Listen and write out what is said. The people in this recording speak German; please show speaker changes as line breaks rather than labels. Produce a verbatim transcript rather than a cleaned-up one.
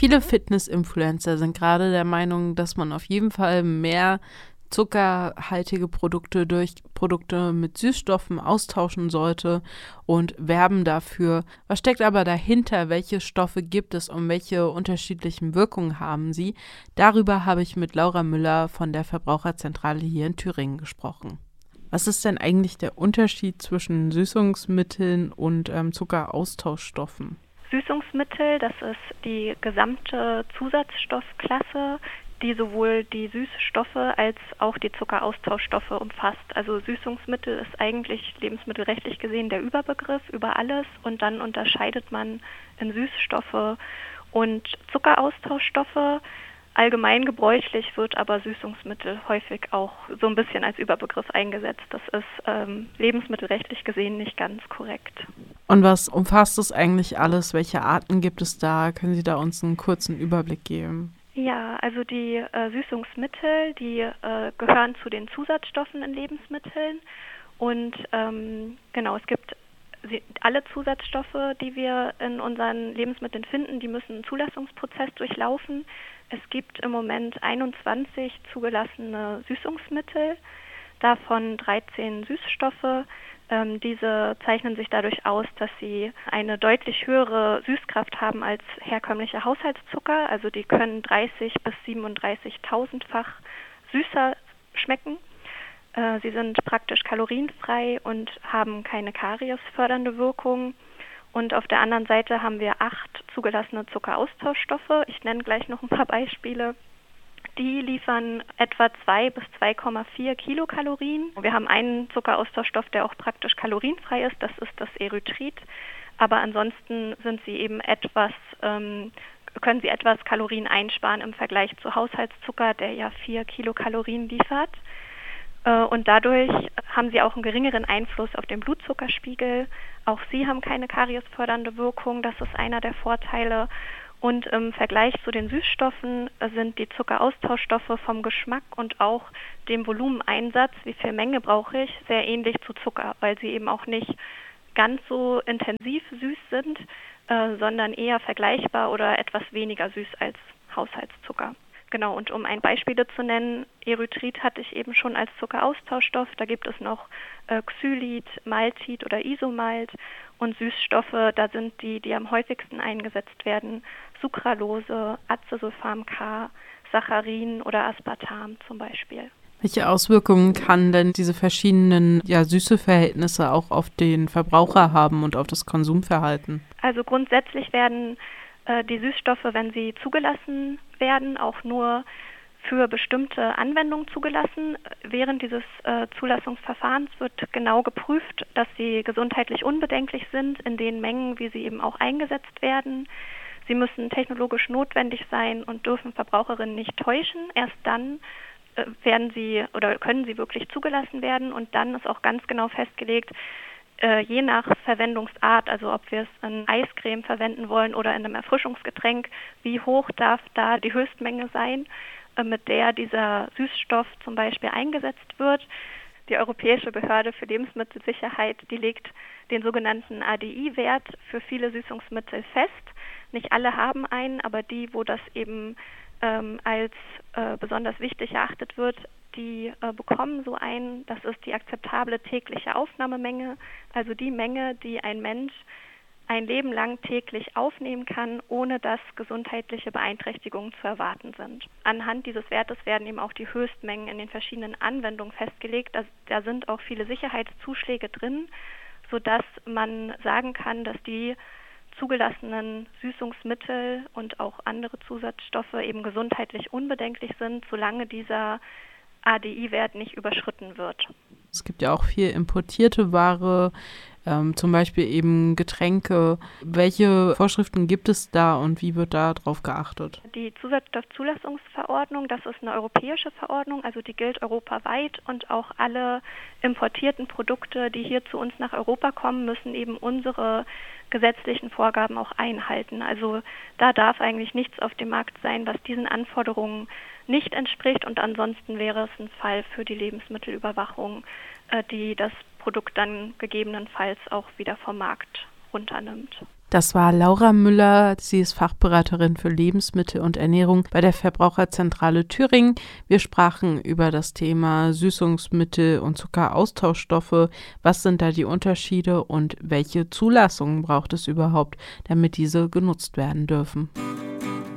Viele Fitness-Influencer sind gerade der Meinung, dass man auf jeden Fall mehr zuckerhaltige Produkte durch Produkte mit Süßstoffen austauschen sollte und werben dafür. Was steckt aber dahinter? Welche Stoffe gibt es und welche unterschiedlichen Wirkungen haben sie? Darüber habe ich mit Laura Müller von der Verbraucherzentrale hier in Thüringen gesprochen. Was ist denn eigentlich der Unterschied zwischen Süßungsmitteln und ähm, Zuckeraustauschstoffen?
Süßungsmittel, das ist die gesamte Zusatzstoffklasse, die sowohl die Süßstoffe als auch die Zuckeraustauschstoffe umfasst. Also Süßungsmittel ist eigentlich lebensmittelrechtlich gesehen der Überbegriff über alles und dann unterscheidet man in Süßstoffe und Zuckeraustauschstoffe. Allgemein gebräuchlich wird aber Süßungsmittel häufig auch so ein bisschen als Überbegriff eingesetzt. Das ist ähm, lebensmittelrechtlich gesehen nicht ganz korrekt.
Und was umfasst das eigentlich alles? Welche Arten gibt es da? Können Sie da uns einen kurzen Überblick geben?
Ja, also die äh, Süßungsmittel, die äh, gehören zu den Zusatzstoffen in Lebensmitteln. Und ähm, genau, es gibt sie, alle Zusatzstoffe, die wir in unseren Lebensmitteln finden, die müssen einen Zulassungsprozess durchlaufen. Es gibt im Moment einundzwanzig zugelassene Süßungsmittel, davon dreizehn Süßstoffe. Ähm, diese zeichnen sich dadurch aus, dass sie eine deutlich höhere Süßkraft haben als herkömmliche Haushaltszucker. Also die können dreißig bis siebenunddreißigtausendfach süßer schmecken. Äh, sie sind praktisch kalorienfrei und haben keine kariesfördernde Wirkung. Und auf der anderen Seite haben wir acht zugelassene Zuckeraustauschstoffe. Ich nenne gleich noch ein paar Beispiele. Die liefern etwa zwei bis zwei Komma vier Kilokalorien. Wir haben einen Zuckeraustauschstoff, der auch praktisch kalorienfrei ist. Das ist das Erythrit. Aber ansonsten sind sie eben etwas, ähm, können sie etwas Kalorien einsparen im Vergleich zu Haushaltszucker, der ja vier Kilokalorien liefert. Und dadurch haben sie auch einen geringeren Einfluss auf den Blutzuckerspiegel. Auch sie haben keine kariesfördernde Wirkung, das ist einer der Vorteile. Und im Vergleich zu den Süßstoffen sind die Zuckeraustauschstoffe vom Geschmack und auch dem Volumeneinsatz, wie viel Menge brauche ich, sehr ähnlich zu Zucker, weil sie eben auch nicht ganz so intensiv süß sind, äh, sondern eher vergleichbar oder etwas weniger süß als Haushaltszucker. Genau, und um ein Beispiel zu nennen, Erythrit hatte ich eben schon als Zuckeraustauschstoff. Da gibt es noch äh, Xylit, Maltit oder Isomalt und Süßstoffe. Da sind die, die am häufigsten eingesetzt werden, Sucralose, Acesulfam K, Saccharin oder Aspartam zum Beispiel.
Welche Auswirkungen kann denn diese verschiedenen ja, Süßeverhältnisse auch auf den Verbraucher haben und auf das Konsumverhalten?
Also grundsätzlich werden die Süßstoffe, wenn sie zugelassen werden, auch nur für bestimmte Anwendungen zugelassen. Während dieses äh, Zulassungsverfahrens wird genau geprüft, dass sie gesundheitlich unbedenklich sind in den Mengen, wie sie eben auch eingesetzt werden. Sie müssen technologisch notwendig sein und dürfen Verbraucherinnen nicht täuschen. Erst dann äh, werden sie oder können sie wirklich zugelassen werden und dann ist auch ganz genau festgelegt, je nach Verwendungsart, also ob wir es in Eiscreme verwenden wollen oder in einem Erfrischungsgetränk, wie hoch darf da die Höchstmenge sein, mit der dieser Süßstoff zum Beispiel eingesetzt wird. Die Europäische Behörde für Lebensmittelsicherheit, die legt den sogenannten A D I-Wert für viele Süßungsmittel fest. Nicht alle haben einen, aber die, wo das eben ähm, als äh, besonders wichtig erachtet wird, die äh, bekommen so einen, das ist die akzeptable tägliche Aufnahmemenge, also die Menge, die ein Mensch ein Leben lang täglich aufnehmen kann, ohne dass gesundheitliche Beeinträchtigungen zu erwarten sind. Anhand dieses Wertes werden eben auch die Höchstmengen in den verschiedenen Anwendungen festgelegt. Da, da sind auch viele Sicherheitszuschläge drin, sodass man sagen kann, dass die zugelassenen Süßungsmittel und auch andere Zusatzstoffe eben gesundheitlich unbedenklich sind, solange dieser A D I-Wert nicht überschritten wird.
Es gibt ja auch viel importierte Ware, ähm, zum Beispiel eben Getränke. Welche Vorschriften gibt es da und wie wird da drauf geachtet?
Die Zusatzstoffzulassungsverordnung, das ist eine europäische Verordnung, also die gilt europaweit und auch alle importierten Produkte, die hier zu uns nach Europa kommen, müssen eben unsere gesetzlichen Vorgaben auch einhalten. Also da darf eigentlich nichts auf dem Markt sein, was diesen Anforderungen nicht entspricht und ansonsten wäre es ein Fall für die Lebensmittelüberwachung, die das Produkt dann gegebenenfalls auch wieder vom Markt runternimmt.
Das war Laura Müller. Sie ist Fachberaterin für Lebensmittel und Ernährung bei der Verbraucherzentrale Thüringen. Wir sprachen über das Thema Süßungsmittel und Zuckeraustauschstoffe. Was sind da die Unterschiede und welche Zulassungen braucht es überhaupt, damit diese genutzt werden dürfen?